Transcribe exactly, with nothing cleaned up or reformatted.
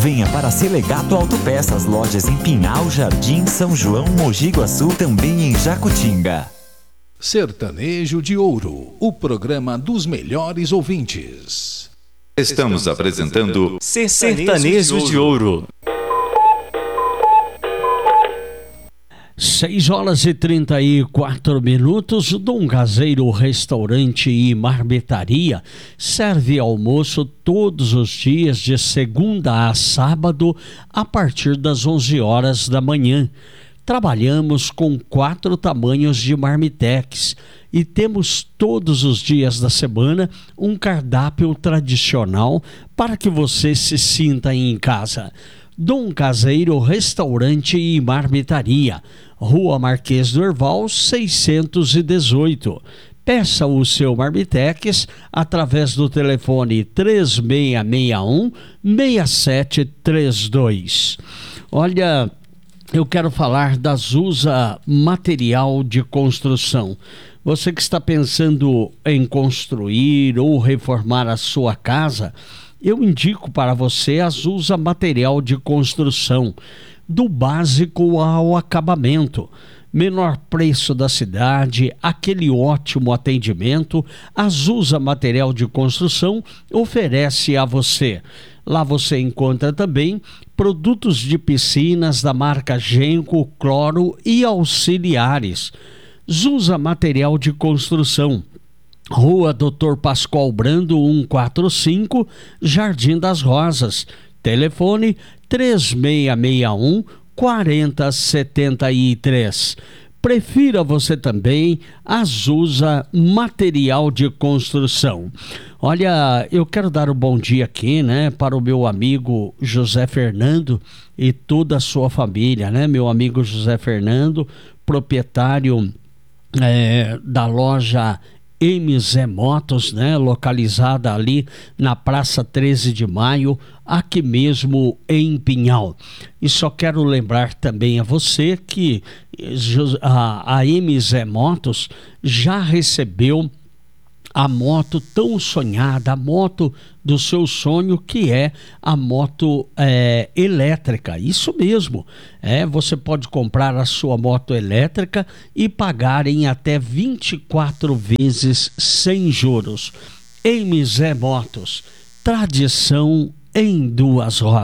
Venha para Selegato Autopeças, lojas em Pinhal, Jardim, São João, Mogi Guaçu, também em Jacutinga. Sertanejo de Ouro, o programa dos melhores ouvintes. Estamos apresentando Sertanejo de Ouro. seis horas e trinta e quatro minutos. Dom Caseiro Restaurante e Marmitaria serve almoço todos os dias de segunda a sábado a partir das onze horas da manhã. Trabalhamos com quatro tamanhos de marmitex e temos todos os dias da semana um cardápio tradicional para que você se sinta em casa. Dom Caseiro Restaurante e Marmitaria, Rua Marquês do Herval, seiscentos e dezoito. Peça o seu marmitex através do telefone três seis seis um, seis sete três dois. Olha, eu quero falar da Zusa Material de Construção. Você que está pensando em construir ou reformar a sua casa, eu indico para você a Zusa Material de Construção, do básico ao acabamento. Menor preço da cidade, aquele ótimo atendimento, a Zusa Material de Construção oferece a você. Lá você encontra também produtos de piscinas da marca Genco, Cloro e auxiliares. Zusa Material de Construção, Rua doutor Pascoal Brando, cento e quarenta e cinco, Jardim das Rosas. Telefone três seis seis um, quatro zero sete três. Prefira você também a Zusa Material de Construção. Olha, eu quero dar um bom dia aqui, né, para o meu amigo José Fernando e toda a sua família, né? Meu amigo José Fernando, proprietário é, da loja M Z Motos, né, localizada ali na Praça treze de Maio, aqui mesmo em Pinhal. E só quero lembrar também a você que a, a M Z Motos já recebeu a moto tão sonhada, a moto do seu sonho, que é a moto é, elétrica. Isso mesmo, é, você pode comprar a sua moto elétrica e pagar em até vinte e quatro vezes sem juros. M Z Motos, tradição em duas rodas.